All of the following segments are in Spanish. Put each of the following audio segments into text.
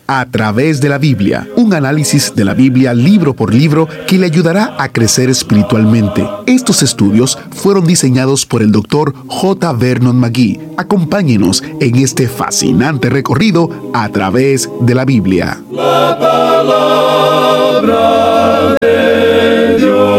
A través de la Biblia, un análisis de la Biblia libro por libro que le ayudará a crecer espiritualmente. Estos estudios fueron diseñados por el Dr. J. Vernon McGee. Acompáñenos en este fascinante recorrido a través de la Biblia. La palabra de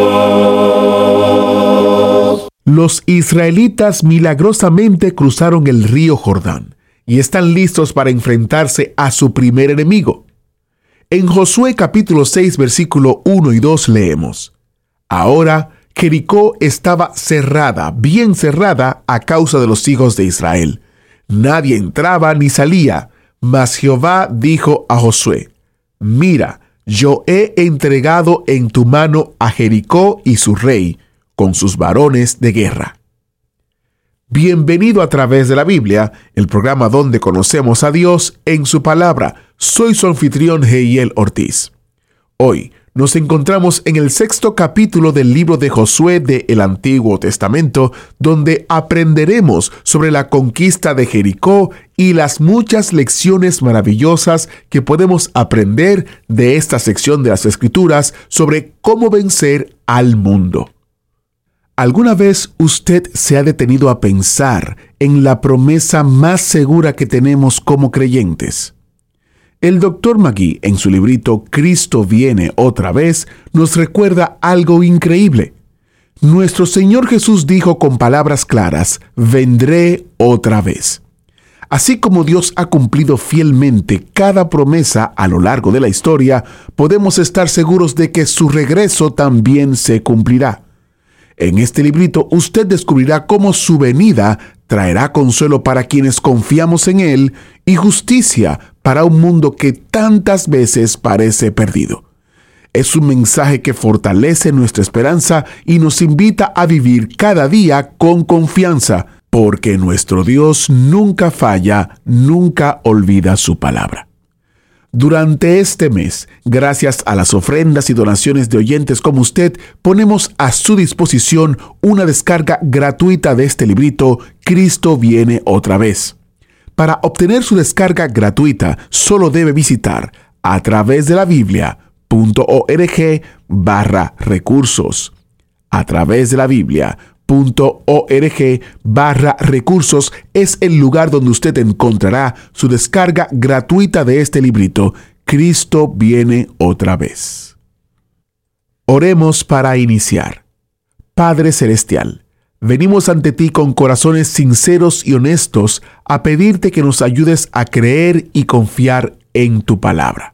Dios. Los israelitas milagrosamente cruzaron el río Jordán y están listos para enfrentarse a su primer enemigo. En Josué capítulo 6, versículo 1 y 2 leemos: Ahora Jericó estaba cerrada, bien cerrada, a causa de los hijos de Israel. Nadie entraba ni salía, mas Jehová dijo a Josué: Mira, yo he entregado en tu mano a Jericó y su rey, con sus varones de guerra. Bienvenido a través de la Biblia, el programa donde conocemos a Dios en su palabra. Soy su anfitrión Heiel Ortiz. Hoy nos encontramos en el 6º capítulo del libro de Josué del Antiguo Testamento, donde aprenderemos sobre la conquista de Jericó y las muchas lecciones maravillosas que podemos aprender de esta sección de las Escrituras sobre cómo vencer al mundo. ¿Alguna vez usted se ha detenido a pensar en la promesa más segura que tenemos como creyentes? El Dr. McGee, en su librito Cristo viene otra vez, nos recuerda algo increíble. Nuestro Señor Jesús dijo con palabras claras: vendré otra vez. Así como Dios ha cumplido fielmente cada promesa a lo largo de la historia, podemos estar seguros de que su regreso también se cumplirá. En este librito usted descubrirá cómo su venida traerá consuelo para quienes confiamos en Él y justicia para un mundo que tantas veces parece perdido. Es un mensaje que fortalece nuestra esperanza y nos invita a vivir cada día con confianza, porque nuestro Dios nunca falla, nunca olvida su palabra. Durante este mes, gracias a las ofrendas y donaciones de oyentes como usted, ponemos a su disposición una descarga gratuita de este librito, Cristo viene otra vez. Para obtener su descarga gratuita, solo debe visitar a través de la Biblia.org/recursos. A través de la Biblia.org/recursos es el lugar donde usted encontrará su descarga gratuita de este librito, Cristo viene otra vez. Oremos para iniciar. Padre Celestial, venimos ante ti con corazones sinceros y honestos a pedirte que nos ayudes a creer y confiar en tu palabra.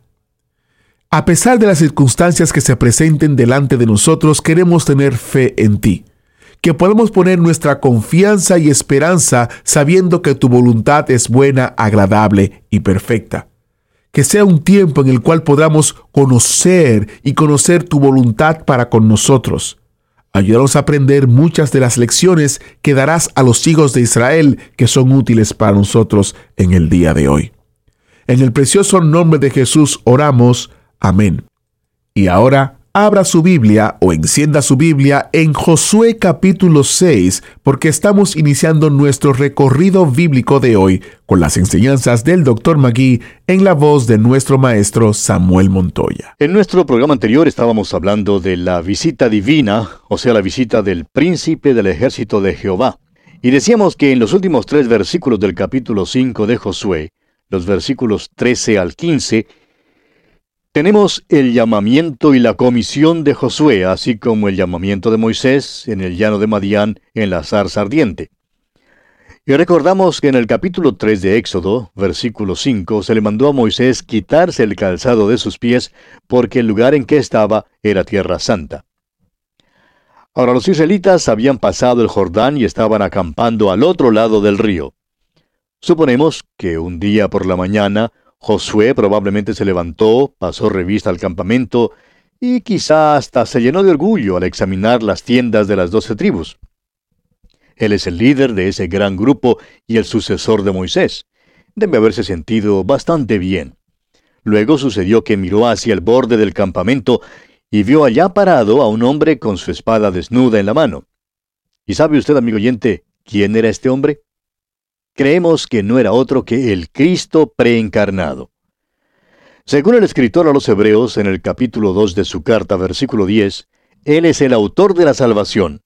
A pesar de las circunstancias que se presenten delante de nosotros, queremos tener fe en ti, que podemos poner nuestra confianza y esperanza sabiendo que tu voluntad es buena, agradable y perfecta. Que sea un tiempo en el cual podamos conocer tu voluntad para con nosotros. Ayúdanos a aprender muchas de las lecciones que darás a los hijos de Israel que son útiles para nosotros en el día de hoy. En el precioso nombre de Jesús oramos. Amén. Y ahora, abra su Biblia o encienda su Biblia en Josué capítulo 6, porque estamos iniciando nuestro recorrido bíblico de hoy con las enseñanzas del Dr. McGee en la voz de nuestro maestro Samuel Montoya. En nuestro programa anterior estábamos hablando de la visita divina, o sea, la visita del príncipe del ejército de Jehová. Y decíamos que en los últimos 3 versículos del capítulo 5 de Josué, los versículos 13 al 15, tenemos el llamamiento y la comisión de Josué, así como el llamamiento de Moisés en el llano de Madián en la zarza ardiente. Y recordamos que en el capítulo 3 de Éxodo, versículo 5, se le mandó a Moisés quitarse el calzado de sus pies, porque el lugar en que estaba era tierra santa. Ahora los israelitas habían pasado el Jordán y estaban acampando al otro lado del río. Suponemos que un día por la mañana, Josué probablemente se levantó, pasó revista al campamento y quizá hasta se llenó de orgullo al examinar las tiendas de las 12 tribus. Él es el líder de ese gran grupo y el sucesor de Moisés. Debe haberse sentido bastante bien. Luego sucedió que miró hacia el borde del campamento y vio allá parado a un hombre con su espada desnuda en la mano. ¿Y sabe usted, amigo oyente, quién era este hombre? Creemos que no era otro que el Cristo preencarnado. Según el escritor a los Hebreos, en el capítulo 2 de su carta, versículo 10, Él es el autor de la salvación.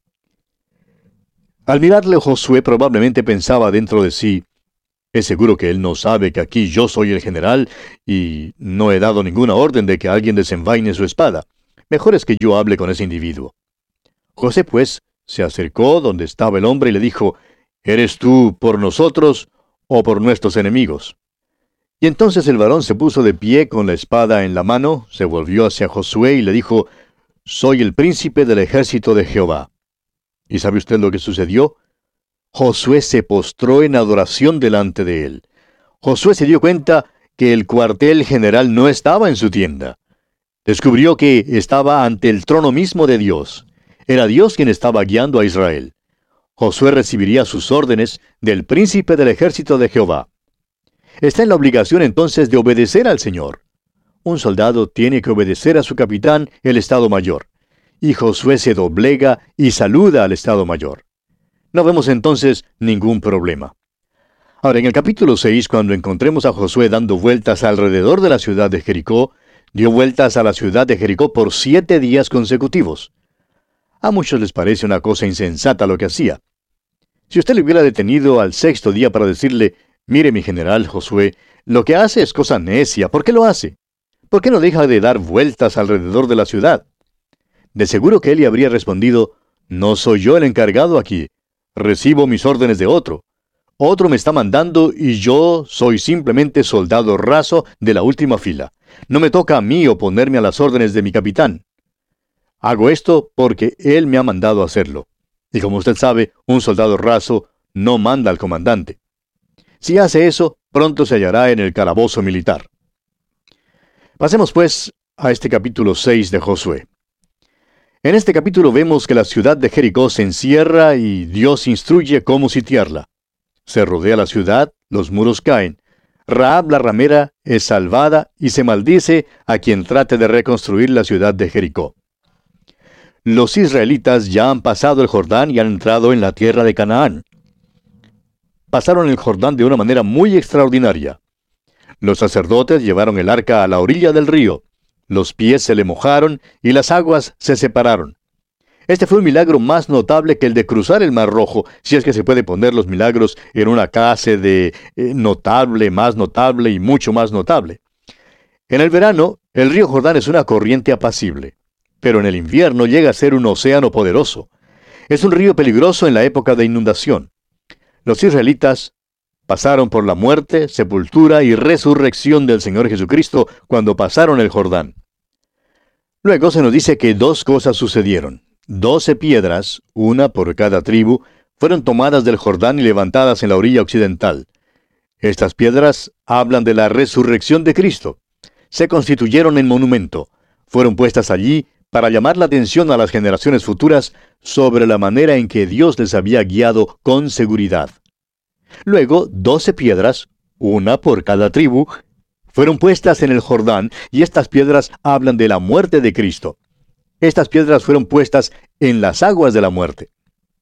Al mirarle, Josué probablemente pensaba dentro de sí, es seguro que él no sabe que aquí yo soy el general y no he dado ninguna orden de que alguien desenvaine su espada. Mejor es que yo hable con ese individuo. José, pues, se acercó donde estaba el hombre y le dijo, ¿eres tú por nosotros o por nuestros enemigos? Y entonces el varón se puso de pie con la espada en la mano, se volvió hacia Josué y le dijo, soy el príncipe del ejército de Jehová. ¿Y sabe usted lo que sucedió? Josué se postró en adoración delante de él. Josué se dio cuenta que el cuartel general no estaba en su tienda. Descubrió que estaba ante el trono mismo de Dios. Era Dios quien estaba guiando a Israel. Josué recibiría sus órdenes del príncipe del ejército de Jehová. Está en la obligación entonces de obedecer al Señor. Un soldado tiene que obedecer a su capitán, el Estado Mayor. Y Josué se doblega y saluda al Estado Mayor. No vemos entonces ningún problema. Ahora, en el capítulo 6, cuando encontremos a Josué dando vueltas alrededor de la ciudad de Jericó, dio vueltas a la ciudad de Jericó por 7 días consecutivos. A muchos les parece una cosa insensata lo que hacía. Si usted le hubiera detenido al 6º día para decirle, mire mi general Josué, lo que hace es cosa necia, ¿por qué lo hace? ¿Por qué no deja de dar vueltas alrededor de la ciudad? De seguro que él le habría respondido, no soy yo el encargado aquí. Recibo mis órdenes de otro. Otro me está mandando y yo soy simplemente soldado raso de la última fila. No me toca a mí oponerme a las órdenes de mi capitán. Hago esto porque él me ha mandado a hacerlo. Y como usted sabe, un soldado raso no manda al comandante. Si hace eso, pronto se hallará en el calabozo militar. Pasemos pues a este capítulo 6 de Josué. En este capítulo vemos que la ciudad de Jericó se encierra y Dios instruye cómo sitiarla. Se rodea la ciudad, los muros caen. Rahab la ramera es salvada y se maldice a quien trate de reconstruir la ciudad de Jericó. Los israelitas ya han pasado el Jordán y han entrado en la tierra de Canaán. Pasaron el Jordán de una manera muy extraordinaria. Los sacerdotes llevaron el arca a la orilla del río. Los pies se le mojaron y las aguas se separaron. Este fue un milagro más notable que el de cruzar el Mar Rojo, si es que se puede poner los milagros en una clase de notable, más notable y mucho más notable. En el verano, el río Jordán es una corriente apacible, pero en el invierno llega a ser un océano poderoso. Es un río peligroso en la época de inundación. Los israelitas pasaron por la muerte, sepultura y resurrección del Señor Jesucristo cuando pasaron el Jordán. Luego se nos dice que 2 cosas sucedieron. 12 piedras, una por cada tribu, fueron tomadas del Jordán y levantadas en la orilla occidental. Estas piedras hablan de la resurrección de Cristo. Se constituyeron en monumento. Fueron puestas allí para llamar la atención a las generaciones futuras sobre la manera en que Dios les había guiado con seguridad. Luego, 12 piedras, una por cada tribu, fueron puestas en el Jordán, y estas piedras hablan de la muerte de Cristo. Estas piedras fueron puestas en las aguas de la muerte.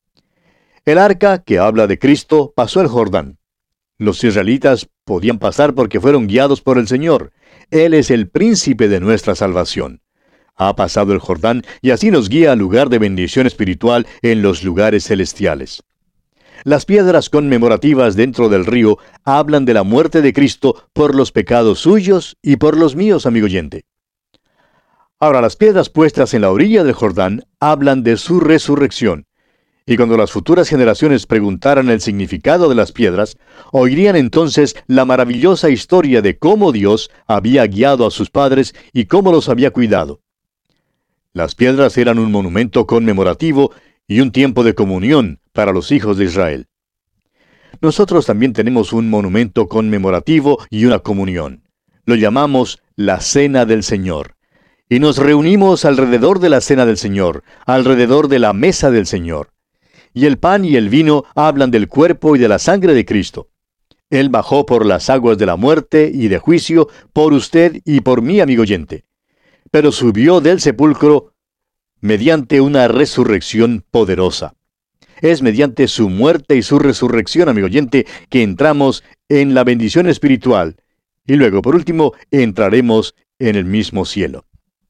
El arca, que habla de Cristo, pasó el Jordán. Los israelitas podían pasar porque fueron guiados por el Señor. Él es el príncipe de nuestra salvación. Ha pasado el Jordán y así nos guía al lugar de bendición espiritual en los lugares celestiales. Las piedras conmemorativas dentro del río hablan de la muerte de Cristo por los pecados suyos y por los míos, amigo oyente. Ahora, las piedras puestas en la orilla del Jordán hablan de su resurrección. Y cuando las futuras generaciones preguntaran el significado de las piedras, oirían entonces la maravillosa historia de cómo Dios había guiado a sus padres y cómo los había cuidado. Las piedras eran un monumento conmemorativo y un tiempo de comunión para los hijos de Israel. Nosotros también tenemos un monumento conmemorativo y una comunión. Lo llamamos la Cena del Señor. Y nos reunimos alrededor de la Cena del Señor, alrededor de la mesa del Señor. Y el pan y el vino hablan del cuerpo y de la sangre de Cristo. Él bajó por las aguas de la muerte y de juicio por usted y por mí, amigo oyente. Pero subió del sepulcro mediante una resurrección poderosa. Es mediante su muerte y su resurrección, amigo oyente, que entramos en la bendición espiritual Y luego, por último, entraremos en el mismo cielo.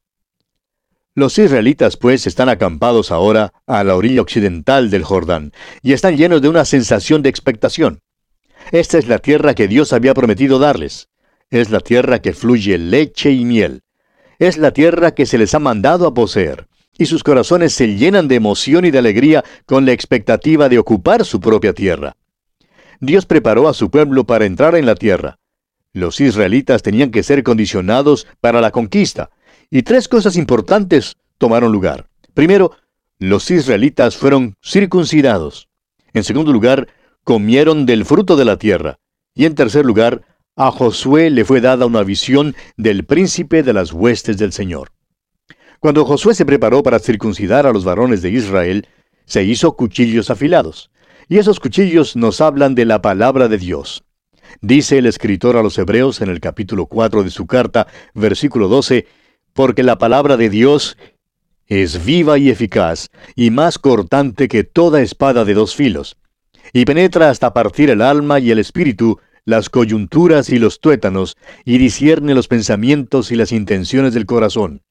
Los israelitas, pues, están acampados ahora a la orilla occidental del Jordán, y están llenos de una sensación de expectación. Esta es la tierra que Dios había prometido darles. Es la tierra que fluye leche y miel. Es la tierra que se les ha mandado a poseer, y sus corazones se llenan de emoción y de alegría con la expectativa de ocupar su propia tierra. Dios preparó a su pueblo para entrar en la tierra. Los israelitas tenían que ser condicionados para la conquista, y tres cosas importantes tomaron lugar. Primero, los israelitas fueron circuncidados. En segundo lugar, comieron del fruto de la tierra. Y en tercer lugar, a Josué le fue dada una visión del príncipe de las huestes del Señor. Cuando Josué se preparó para circuncidar a los varones de Israel, se hizo cuchillos afilados. Y esos cuchillos nos hablan de la palabra de Dios. Dice el escritor a los Hebreos en el capítulo 4 de su carta, versículo 12, porque la palabra de Dios es viva y eficaz, y más cortante que toda espada de dos filos, y penetra hasta partir el alma y el espíritu, las coyunturas y los tuétanos, y discierne los pensamientos y las intenciones del corazón.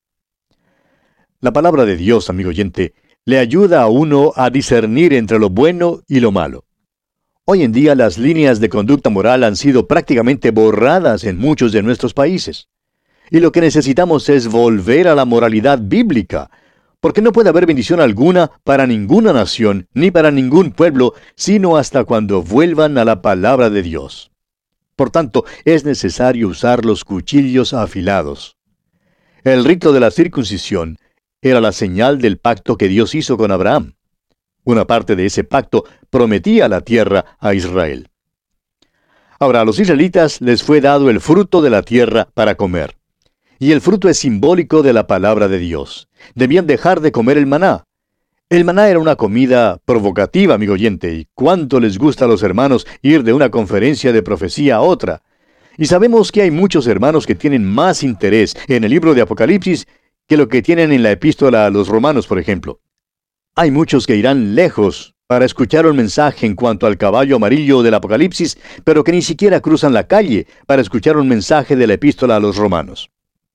La palabra de Dios, amigo oyente, le ayuda a uno a discernir entre lo bueno y lo malo. Hoy en día las líneas de conducta moral han sido prácticamente borradas en muchos de nuestros países. Y lo que necesitamos es volver a la moralidad bíblica, porque no puede haber bendición alguna para ninguna nación ni para ningún pueblo, sino hasta cuando vuelvan a la palabra de Dios. Por tanto, es necesario usar los cuchillos afilados. El rito de la circuncisión era la señal del pacto que Dios hizo con Abraham. Una parte de ese pacto prometía la tierra a Israel. Ahora, a los israelitas les fue dado el fruto de la tierra para comer. Y el fruto es simbólico de la palabra de Dios. Debían dejar de comer el maná. El maná era una comida provocativa, amigo oyente, y cuánto les gusta a los hermanos ir de una conferencia de profecía a otra. Y sabemos que hay muchos hermanos que tienen más interés en el libro de Apocalipsis que lo que tienen en la epístola a los romanos, por ejemplo. Hay muchos que irán lejos para escuchar un mensaje en cuanto al caballo amarillo del Apocalipsis, pero que ni siquiera cruzan la calle para escuchar un mensaje de la epístola a los romanos.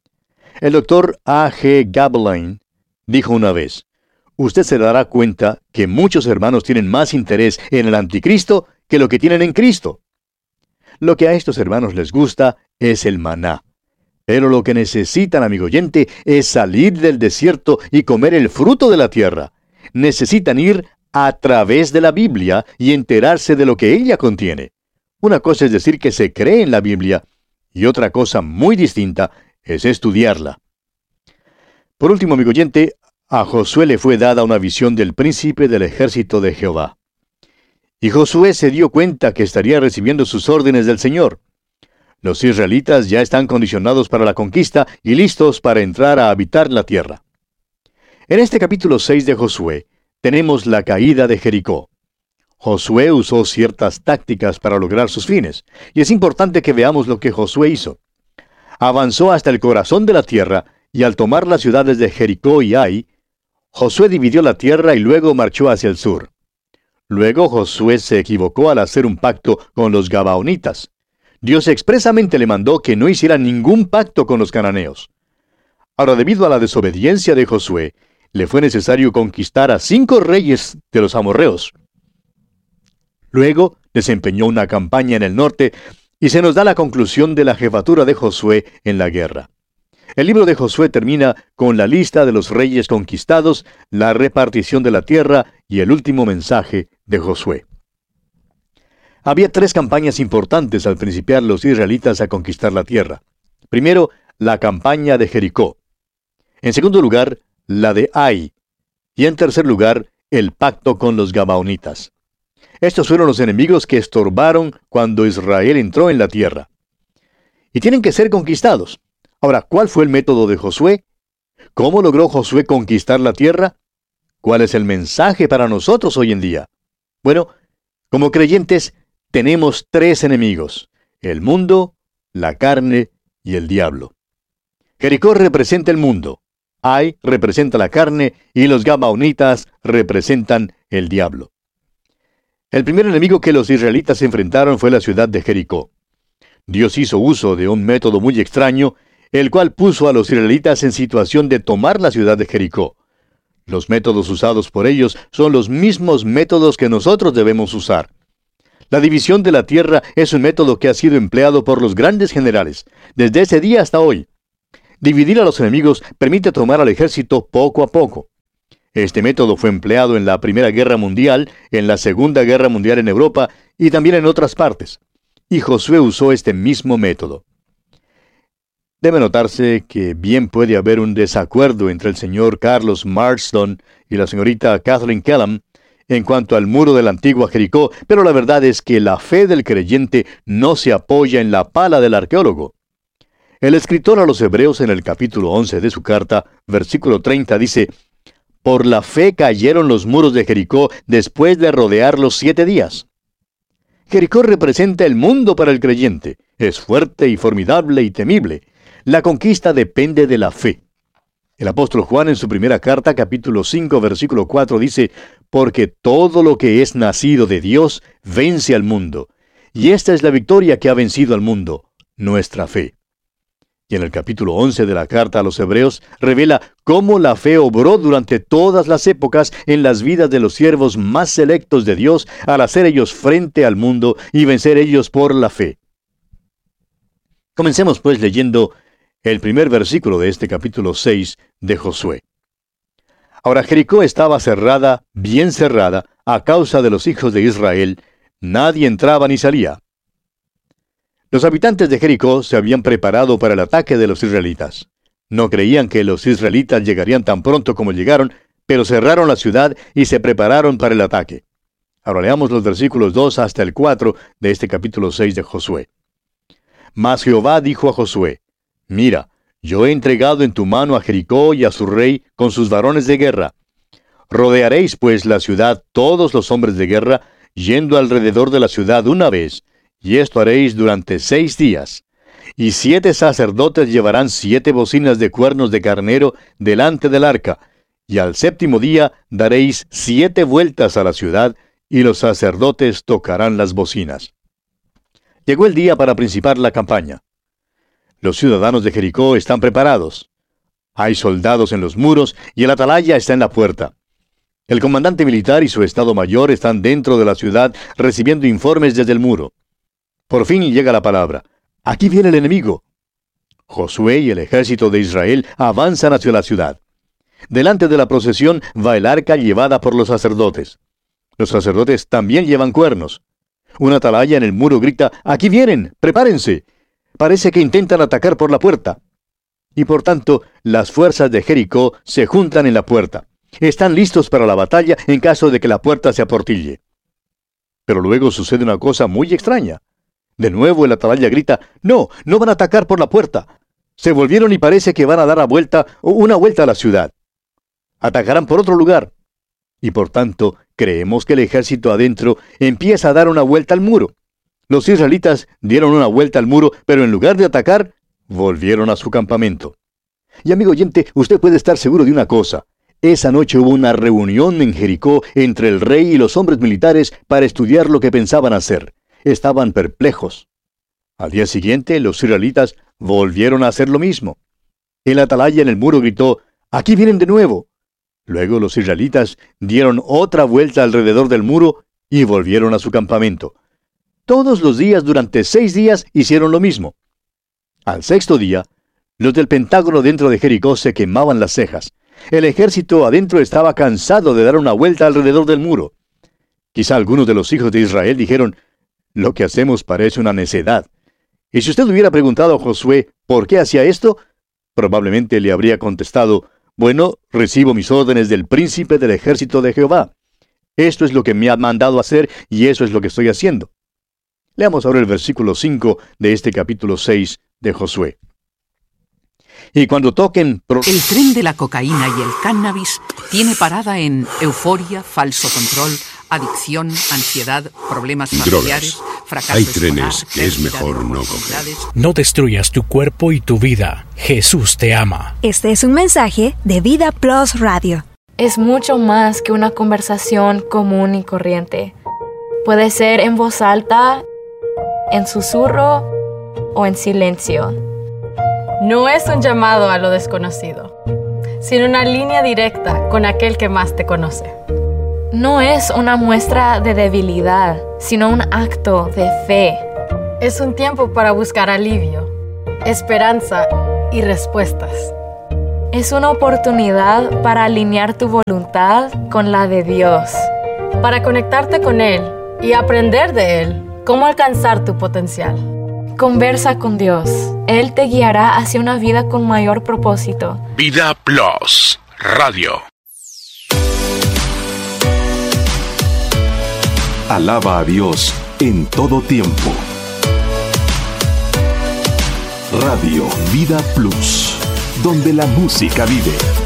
El doctor A. G. Gaebelein dijo una vez, usted se dará cuenta que muchos hermanos tienen más interés en el anticristo que lo que tienen en Cristo. Lo que a estos hermanos les gusta es el maná. Pero lo que necesitan, amigo oyente, es salir del desierto y comer el fruto de la tierra. Necesitan ir a través de la Biblia y enterarse de lo que ella contiene. Una cosa es decir que se cree en la Biblia, y otra cosa muy distinta es estudiarla. Por último, amigo oyente, a Josué le fue dada una visión del príncipe del ejército de Jehová. Y Josué se dio cuenta que estaría recibiendo sus órdenes del Señor. Los israelitas ya están condicionados para la conquista y listos para entrar a habitar la tierra. En este capítulo 6 de Josué, tenemos la caída de Jericó. Josué usó ciertas tácticas para lograr sus fines, y es importante que veamos lo que Josué hizo. Avanzó hasta el corazón de la tierra, y al tomar las ciudades de Jericó y Ai, Josué dividió la tierra y luego marchó hacia el sur. Luego Josué se equivocó al hacer un pacto con los gabaonitas. Dios expresamente le mandó que no hiciera ningún pacto con los cananeos. Ahora, debido a la desobediencia de Josué, le fue necesario conquistar a 5 reyes de los amorreos. Luego desempeñó una campaña en el norte y se nos da la conclusión de la jefatura de Josué en la guerra. El libro de Josué termina con la lista de los reyes conquistados, la repartición de la tierra y el último mensaje de Josué. Había 3 campañas importantes al principiar los israelitas a conquistar la tierra. Primero, la campaña de Jericó. En segundo lugar, la de Ai. Y en tercer lugar, el pacto con los gabaonitas. Estos fueron los enemigos que estorbaron cuando Israel entró en la tierra. Y tienen que ser conquistados. Ahora, ¿cuál fue el método de Josué? ¿Cómo logró Josué conquistar la tierra? ¿Cuál es el mensaje para nosotros hoy en día? Bueno, como creyentes, tenemos 3 enemigos: el mundo, la carne y el diablo. Jericó representa el mundo, Ai representa la carne y los gabaonitas representan el diablo. El primer enemigo que los israelitas enfrentaron fue la ciudad de Jericó. Dios hizo uso de un método muy extraño, el cual puso a los israelitas en situación de tomar la ciudad de Jericó. Los métodos usados por ellos son los mismos métodos que nosotros debemos usar. La división de la tierra es un método que ha sido empleado por los grandes generales, desde ese día hasta hoy. Dividir a los enemigos permite tomar al ejército poco a poco. Este método fue empleado en la Primera Guerra Mundial, en la Segunda Guerra Mundial en Europa y también en otras partes. Y Josué usó este mismo método. Debe notarse que bien puede haber un desacuerdo entre el señor Carlos Marston y la señorita Kathleen Kellam en cuanto al muro de la antigua Jericó, pero la verdad es que la fe del creyente no se apoya en la pala del arqueólogo. El escritor a los Hebreos en el capítulo 11 de su carta, versículo 30, dice: «Por la fe cayeron los muros de Jericó después de rodearlos 7 días». Jericó representa el mundo para el creyente. Es fuerte y formidable y temible. La conquista depende de la fe. El apóstol Juan en su primera carta, capítulo 5, versículo 4, dice: «Porque todo lo que es nacido de Dios vence al mundo. Y esta es la victoria que ha vencido al mundo, nuestra fe». Y en el capítulo 11 de la carta a los Hebreos revela cómo la fe obró durante todas las épocas en las vidas de los siervos más selectos de Dios al hacer ellos frente al mundo y vencer ellos por la fe. Comencemos pues leyendo el primer versículo de este capítulo 6 de Josué. Ahora Jericó estaba cerrada, bien cerrada, a causa de los hijos de Israel. Nadie entraba ni salía. Los habitantes de Jericó se habían preparado para el ataque de los israelitas. No creían que los israelitas llegarían tan pronto como llegaron, pero cerraron la ciudad y se prepararon para el ataque. Ahora leamos los versículos 2 hasta el 4 de este capítulo 6 de Josué. Mas Jehová dijo a Josué: «Mira, yo he entregado en tu mano a Jericó y a su rey con sus varones de guerra. Rodearéis pues la ciudad todos los hombres de guerra, yendo alrededor de la ciudad una vez, y esto haréis durante 6 días. Y 7 sacerdotes llevarán 7 bocinas de cuernos de carnero delante del arca, y al 7º día daréis 7 vueltas a la ciudad, y los sacerdotes tocarán las bocinas». Llegó el día para principar la campaña. Los ciudadanos de Jericó están preparados. Hay soldados en los muros y el atalaya está en la puerta. El comandante militar y su estado mayor están dentro de la ciudad recibiendo informes desde el muro. Por fin llega la palabra: «Aquí viene el enemigo». Josué y el ejército de Israel avanzan hacia la ciudad. Delante de la procesión va el arca llevada por los sacerdotes. Los sacerdotes también llevan cuernos. Una atalaya en el muro grita: «¡Aquí vienen! ¡Prepárense!». Parece que intentan atacar por la puerta. Y por tanto, las fuerzas de Jericó se juntan en la puerta. Están listos para la batalla en caso de que la puerta se aportille. Pero luego sucede una cosa muy extraña. De nuevo el atalaya grita: «No, no van a atacar por la puerta». Se volvieron y parece que van a dar una vuelta a la ciudad. Atacarán por otro lugar. Y por tanto, creemos que el ejército adentro empieza a dar una vuelta al muro. Los israelitas dieron una vuelta al muro, pero en lugar de atacar, volvieron a su campamento. Y amigo oyente, usted puede estar seguro de una cosa. Esa noche hubo una reunión en Jericó entre el rey y los hombres militares para estudiar lo que pensaban hacer. Estaban perplejos. Al día siguiente, los israelitas volvieron a hacer lo mismo. El atalaya en el muro gritó: «¡Aquí vienen de nuevo!». Luego los israelitas dieron otra vuelta alrededor del muro y volvieron a su campamento. Todos los días durante 6 días hicieron lo mismo. Al 6º día, los del Pentágono dentro de Jericó se quemaban las cejas. El ejército adentro estaba cansado de dar una vuelta alrededor del muro. Quizá algunos de los hijos de Israel dijeron: «Lo que hacemos parece una necedad». Y si usted hubiera preguntado a Josué por qué hacía esto, probablemente le habría contestado: «Bueno, recibo mis órdenes del príncipe del ejército de Jehová. Esto es lo que me ha mandado hacer y eso es lo que estoy haciendo». Leamos ahora el versículo 5 de este capítulo 6 de Josué. Y cuando toquen... El tren de la cocaína y el cannabis tiene parada en euforia, falso control, adicción, ansiedad, problemas familiares, fracaso Hay escolar, trenes que es pérdida de mejor no oportunidades. No destruyas tu cuerpo y tu vida. Jesús te ama. Este es un mensaje de Vida Plus Radio. Es mucho más que una conversación común y corriente. Puede ser en voz alta, en susurro o en silencio. No es un llamado a lo desconocido, sino una línea directa con aquel que más te conoce. No es una muestra de debilidad, sino un acto de fe. Es un tiempo para buscar alivio, esperanza y respuestas. Es una oportunidad para alinear tu voluntad con la de Dios. Para conectarte con Él y aprender de Él cómo alcanzar tu potencial. Conversa con Dios. Él te guiará hacia una vida con mayor propósito. Vida Plus Radio. Alaba a Dios en todo tiempo. Radio Vida Plus, donde la música vive.